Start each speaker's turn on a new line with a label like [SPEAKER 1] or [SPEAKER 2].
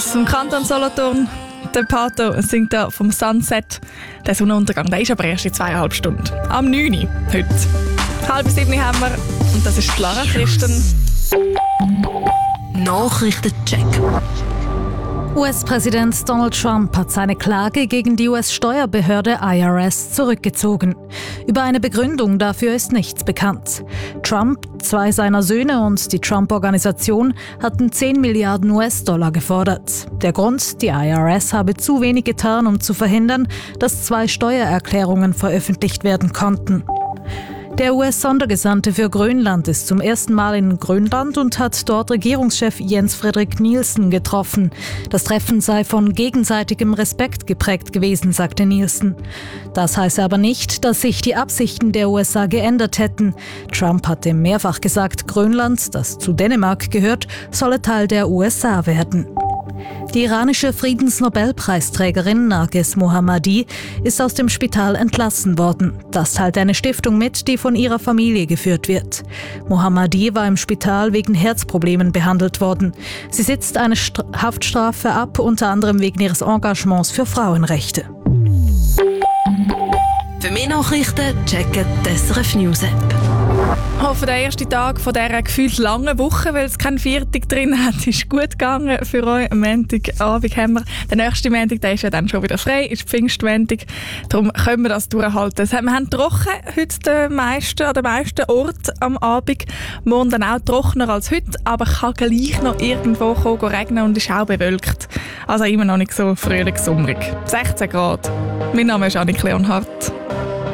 [SPEAKER 1] aus dem Kanton Solothurn. Der Pato singt da vom Sunset. Der Sonnenuntergang, der ist aber erst in 2,5 Stunden. Am 9. Uhr heute. 6:30 haben wir. Und das ist Lara Christen.
[SPEAKER 2] Nachrichtencheck. US-Präsident Donald Trump hat seine Klage gegen die US-Steuerbehörde IRS zurückgezogen. Über eine Begründung dafür ist nichts bekannt. Trump, 2 seiner Söhne und die Trump-Organisation hatten 10 Milliarden US-Dollar gefordert. Der Grund, die IRS habe zu wenig getan, um zu verhindern, dass 2 Steuererklärungen veröffentlicht werden konnten. Der US-Sondergesandte für Grönland ist zum ersten Mal in Grönland und hat dort Regierungschef Jens Frederik Nielsen getroffen. Das Treffen sei von gegenseitigem Respekt geprägt gewesen, sagte Nielsen. Das heiße aber nicht, dass sich die Absichten der USA geändert hätten. Trump hatte mehrfach gesagt, Grönland, das zu Dänemark gehört, solle Teil der USA werden. Die iranische Friedensnobelpreisträgerin Narges Mohammadi ist aus dem Spital entlassen worden. Das teilt eine Stiftung mit, die von ihrer Familie geführt wird. Mohammadi war im Spital wegen Herzproblemen behandelt worden. Sie sitzt eine Haftstrafe ab, unter anderem wegen ihres Engagements für Frauenrechte.
[SPEAKER 3] Für mehr Nachrichten checken die SRF News App.
[SPEAKER 1] Hoffe, der erste Tag von dieser gefühlt langen Woche, weil es keinen Viertag drin hat, ist gut gegangen für euch. Am Montagabend haben wir. Der nächste Montag, der ist ja dann schon wieder frei, ist Pfingstmontag. Darum können wir das durchhalten. Wir haben trocken heute an den meisten Orten am Abend. Morgen dann auch trockener als heute, aber kann gleich noch irgendwo regnen und ist auch bewölkt. Also immer noch nicht so frühling-sommerig. 16 Grad. Mein Name ist Annik Leonhardt.